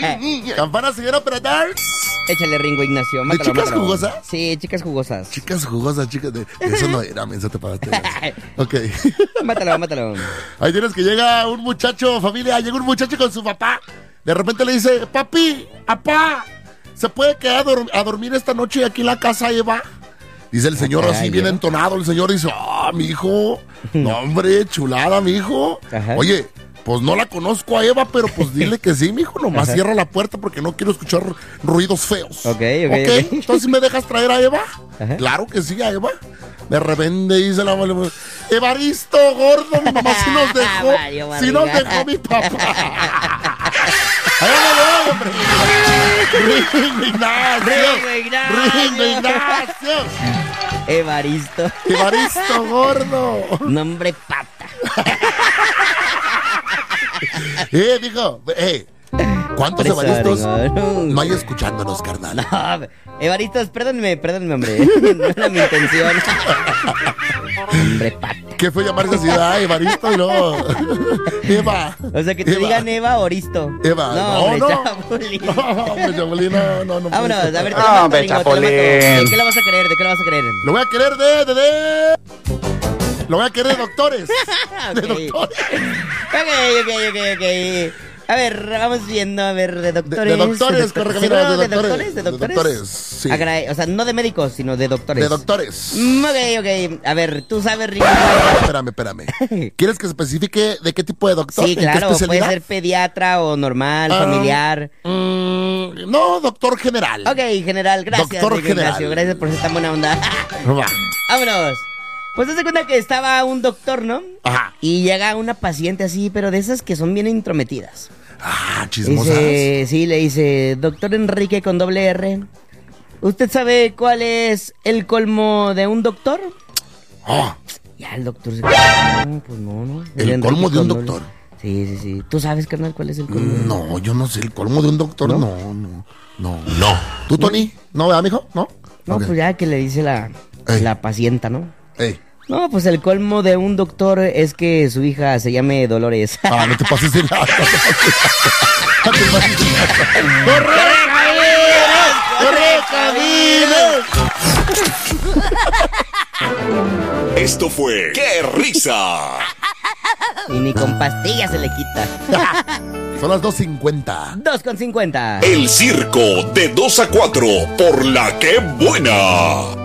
Campana, señor operador. Échale, Ringo Ignacio. Mátalo, ¿De chicas mátalo. jugosas? Sí, chicas jugosas. Chicas jugosas, chicas de... Eso no era, mensa, te pagaste. Ok. Mátalo, mátalo. Ahí tienes que llega un muchacho, familia, llega un muchacho con su papá. De repente le dice, papi, papá, ¿se puede quedar a dormir esta noche aquí en la casa, Eva? Dice el señor así bien entonado. El señor dice, mi hijo, no hombre, chulada, mi hijo. Oye, pues no la conozco a Eva, pero pues dile que sí, mi hijo. Nomás cierra la puerta porque no quiero escuchar ruidos feos. Ok. Entonces, ¿me dejas traer a Eva? Claro que sí, a Eva. De repente dice la mamá, Evaristo, gordo, mi mamá sí nos dejó. Sí nos dejó mi papá. Ringo Ignacio. Evaristo gordo. Nombre pata. Dijo, ¿cuántos Evaristos no hay escuchándonos, carnal? No, Evaristos, perdónenme, hombre. No era mi intención. Hombre pata. ¿Qué fue llamarse ciudad? Evaristo y luego Eva. O sea, que te digan Eva o Oristo. Eva. No, Chapulín. Hombre, Chapulín, no. Vámonos, a ver, te lo mato, hombre, Ringo, Chapulín. ¿De qué lo vas a querer? Lo voy a querer Lo voy a querer de doctores. De doctores. Ok. A ver, vamos viendo, de doctores. De doctores, correcto. ¿De doctores? Sí. O sea, no de médicos, sino de doctores. De doctores. Ok. A ver, tú sabes, Ringo. Espérame. ¿Quieres que especifique de qué tipo de doctor? Sí, claro, puede ser pediatra o normal, familiar. No, doctor general. Ok, general, gracias. Doctor general. Ignacio, gracias por ser tan buena onda. Vámonos. Pues te das cuenta que estaba un doctor, ¿no? Ajá. Y llega una paciente así, pero de esas que son bien intrometidas. Chismosas. Sí, le dice, doctor Enrique con doble R, ¿usted sabe cuál es el colmo de un doctor? Ya el doctor se... No, pues no. ¿El colmo de un doctor? Sí. ¿Tú sabes, carnal, cuál es el colmo? No, yo no sé. ¿El colmo de un doctor? No. ¿Tú, Tony? ¿No, verdad, mijo? ¿No? No, Okay. Pues ya que le dice la pacienta, ¿no? Ey. No, pues el colmo de un doctor es que su hija se llame Dolores. No te pases de nada. ¡Corre, caminos! Esto fue ¡Qué risa! Y ni con pastillas se le quita. Son las 2:50. 2:50. El circo de 2 a 4 por La Que Buena.